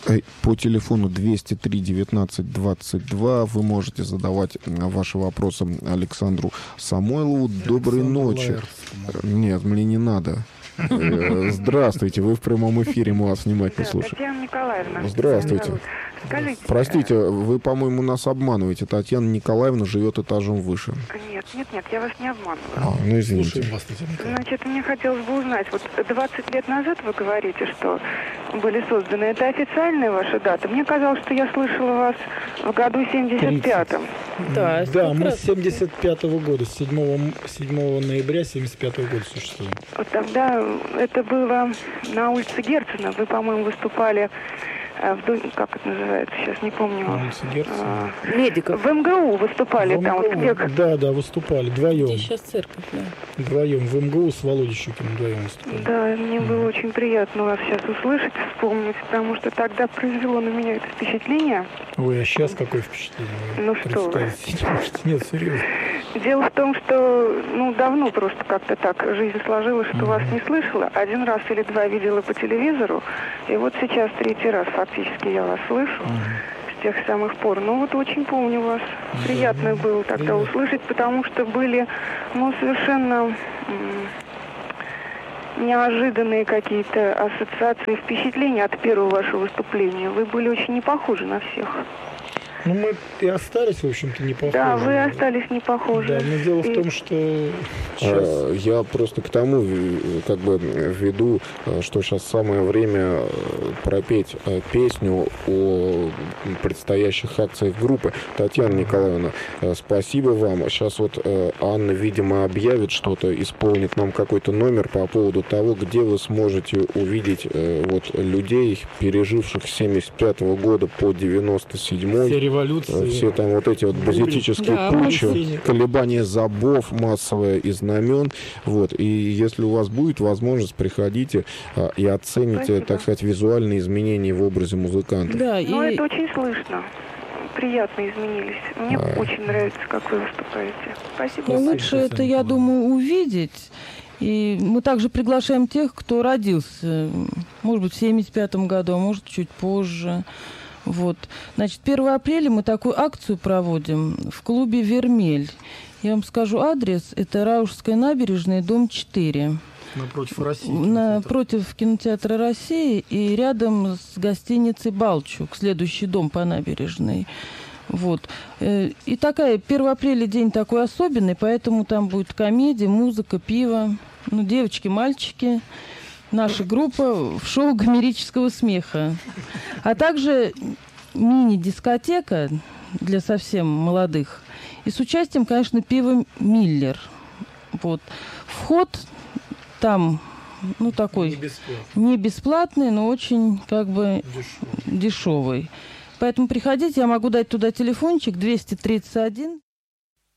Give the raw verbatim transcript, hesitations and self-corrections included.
По телефону двести три девятнадцать двадцать два вы можете задавать ваши вопросы Александру Самойлову. Доброй ночи. Нет, мне не надо. Здравствуйте, вы в прямом эфире, мы вас внимательно слушаем. Татьяна Николаевна. Здравствуйте. Скажите. Простите, вы, по-моему, нас обманываете. Татьяна Николаевна живет этажом выше. Нет, нет, нет, я вас не обманываю. А, ну извините. Значит, мне хотелось бы узнать, вот двадцать лет назад вы говорите, что были созданы. Это официальная ваша дата? Мне казалось, что я слышала вас в году семьдесят пятом. Да, да, мы с семьдесят пятого года, с седьмого ноября семьдесят пятого года существуем. Вот тогда это было на улице Герцена. Вы, по-моему, выступали в доме, как это называется, сейчас не помню. На улице Герцена. А, Медиков. В МГУ выступали в там. МГУ, вот, где... Да, да, выступали вдвоем. Здесь сейчас церковь, да. Вдвоем в МГУ с Володей Щукиным вдвоем выступали. Да, мне mm. было очень приятно вас сейчас услышать, вспомнить, потому что тогда произвело на меня это впечатление. Ой, а сейчас какое впечатление? Ну что вы. Нет, серьезно. Дело в том, что ну давно просто как-то так жизнь сложилась, что mm-hmm. вас не слышала. Один раз или два видела по телевизору, и вот сейчас третий раз фактически я вас слышу. Mm-hmm. С тех самых пор. Ну вот очень помню вас. Mm-hmm. Приятно было тогда mm-hmm. услышать, потому что были ну совершенно м- неожиданные какие-то ассоциации, впечатления от первого вашего выступления. Вы были очень не похожи на всех. Ну, мы и остались, в общем-то, не похожи. Да, вы остались не похожи. Да, но дело и... в том, что сейчас... А, я просто к тому как бы веду, что сейчас самое время пропеть песню о предстоящих акциях группы. Татьяна Николаевна, спасибо вам. Сейчас вот Анна, видимо, объявит что-то, исполнит нам какой-то номер по поводу того, где вы сможете увидеть вот людей, переживших с семьдесят пятого года по девяносто седьмой. Революции. Все там вот эти вот базитические да, кучи, колебания забов массовые и знамен. Вот. И если у вас будет возможность, приходите а, и оцените, Спасибо. Так сказать, визуальные изменения в образе музыканта. Да, ну, и... это очень слышно. Приятно изменились. Мне а... очень нравится, как вы выступаете. Спасибо. Ну, лучше это, я думаю, увидеть. И мы также приглашаем тех, кто родился, может быть, в семьдесят пятом году, а может, чуть позже. Вот. Значит, первого апреля мы такую акцию проводим в клубе «Вермель». Я вам скажу адрес. Это Раушская набережная, дом четыре. Напротив России. Напротив кинотеатра «России» и рядом с гостиницей «Балчук», следующий дом по набережной. Вот. И такая, первого апреля день такой особенный, поэтому там будет комедия, музыка, пиво. Ну, девочки, мальчики. Наша группа в шоу гомерического смеха. А также мини-дискотека для совсем молодых. И с участием, конечно, пива «Миллер». Вот. Вход там, ну, такой... Не бесплатный. Не бесплатный, но очень, как бы, дешевый. дешевый. Поэтому приходите, я могу дать туда телефончик двести тридцать один.